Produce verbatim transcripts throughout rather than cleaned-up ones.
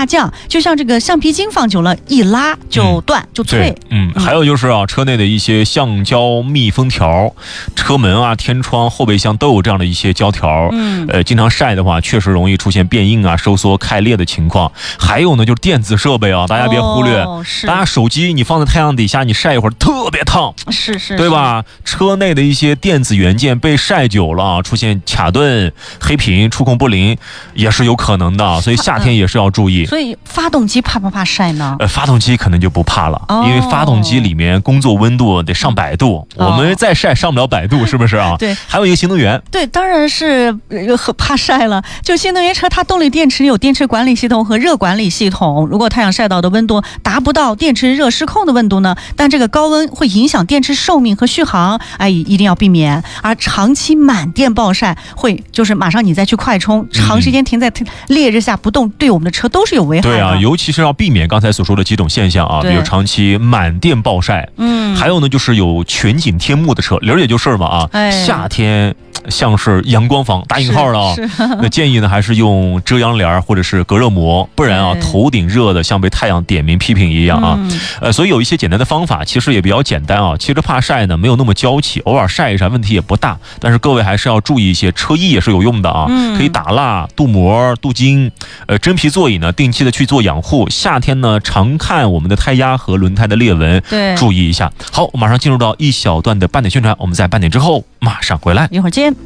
下降，就像这个橡皮筋放久了，一拉就断、嗯、就脆。 嗯，还有就是啊，车内的一些橡胶密封条，车门啊、天窗、后备箱都有这样的一些胶条。嗯，呃，经常晒的话，确实容易出现变硬啊、收缩、开裂的情况。还有呢，就是电子设备啊，大家别忽略。哦、是。大家手机你放在太阳底下，你晒一会儿特别烫。 是是。 对吧？车内的一些电子元件被晒久了，出现卡顿、黑屏、触控不灵，也是有可能的。所以夏天也是要注意。 所以发动机怕不怕晒呢？ 呃，发动机可能就不怕了，哦、因为发动机里面工作温度得上百度，嗯、我们再晒上不了百度，是不是啊？ 对。 还有一个新能源， 对，当然是很怕晒了。就新能源车，它动力电池有电池管理系统和热管理系统。如果太阳晒到的温度达不到电池热失控的温度呢，但这个高温会影响电池寿命和续航，哎，一定要避免。而长期满电暴晒会就是马上你再去快充，长时间停在烈日下不动，对我们的车都是有危害的。 对啊，尤其是要避免刚才所说的几种现象啊，比如长期满电暴晒，嗯，还有呢就是有全景天幕的车，理儿也就是嘛啊，哎、夏天像是阳光房打引号的啊，那建议呢还是用遮阳帘或者是隔热膜，不然啊头顶热的像被太阳点名批评一样啊。嗯、呃，所以有一些简单的方法，其实也比较简单啊。其实怕晒呢没有那么娇气，偶尔晒一晒问题也不大。但是各位还是要注意一些，车衣也是有用的啊，嗯、可以打蜡、镀膜、镀金。呃，真皮座椅呢定期的去做养护。夏天呢常看我们的胎压和轮胎的裂纹，对，注意一下。好，马上进入到一小段的半点宣传，我们在半点之后马上回来， 一会儿见。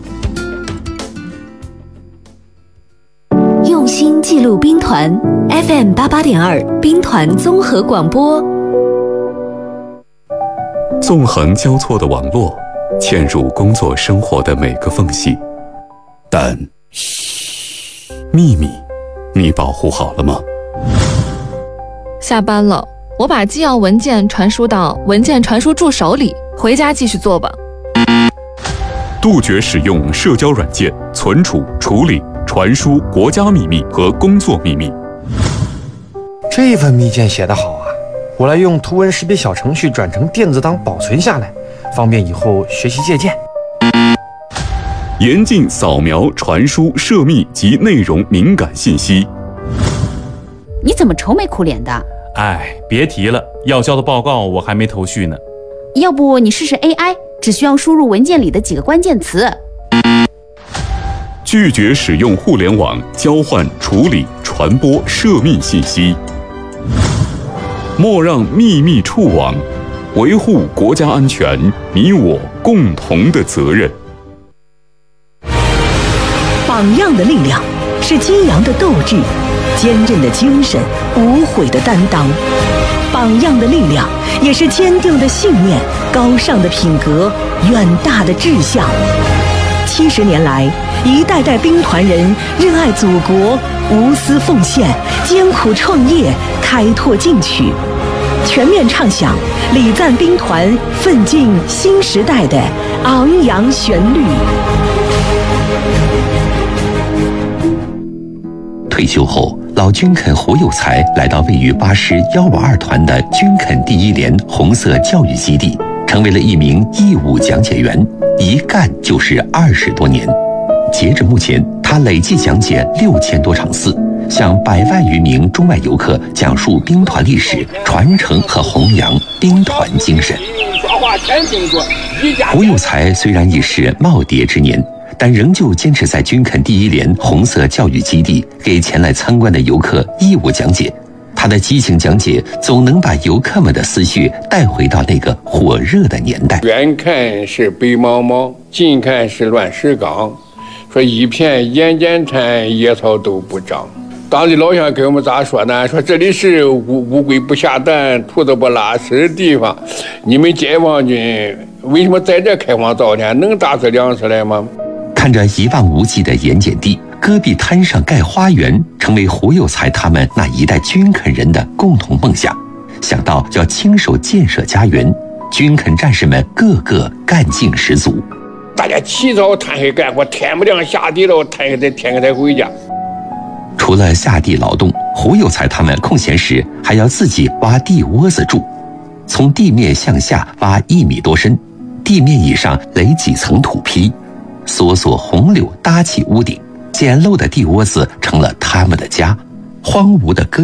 用心记录兵团 F M 八八点二兵团综合广播。 纵横交错的网络，嵌入工作生活的每个缝隙，但嘘，秘密，你保护好了吗？ 下班了，我把纪要文件传输到文件传输助手里，回家继续做吧。 杜绝使用社交软件存储、处理、传输国家秘密和工作秘密。 这份密件写得好啊，我来用图文识别小程序转成电子档保存下来，方便以后学习借鉴。 严禁扫描、传输涉密及内容敏感信息。 你怎么愁眉苦脸的？ 哎，别提了，要交的报告我还没头绪呢。 要不你试试 A I， 只需要输入文件里的几个关键词。 拒绝使用互联网交换、处理、传播涉密信息。莫让秘密触网，维护国家安全，你我共同的责任。 榜样的力量是激扬的斗志，坚韧的精神，无悔的担当。榜样的力量也是坚定的信念，高尚的品格，远大的志向。七十年来，一代代兵团人热爱祖国，无私奉献，艰苦创业，开拓进取，全面唱响礼赞兵团奋进新时代的昂扬旋律。 退休后，老军肯胡有才来到位于巴师一五二团的军肯第一连红色教育基地，成为了一名义务讲解员，一干就是二十多年。截至目前，他累计讲解六千多场次，向百万余名中外游客讲述兵团历史，传承和弘扬兵团精神。胡有才虽然已是耄耋之年，但仍旧坚持在军肯第一连红色教育基地给前来参观的游客义务讲解。他的激情讲解总能把游客们的思绪带回到那个火热的年代。 远看是白茫茫，近看是乱石岗，说一片盐碱滩，野草都不长。当地老乡给我们咋说呢？说这里是乌乌龟不下蛋，兔子不拉屎的地方。你们解放军为什么在这开荒造田，能打出粮食来吗？ 看着一望无际的盐碱地，戈壁滩上盖花园，成为胡有才他们那一代军垦人的共同梦想。想到要亲手建设家园，军垦战士们个个干劲十足。 大家起早贪黑干活，天不亮下地了，贪黑再天黑才回家。 除了下地劳动，胡有才他们空闲时还要自己挖地窝子住，从地面向下挖一米多深，地面以上垒几层土坯，梭梭红柳搭起屋顶，简陋的地窝子成了他们的家。荒芜的戈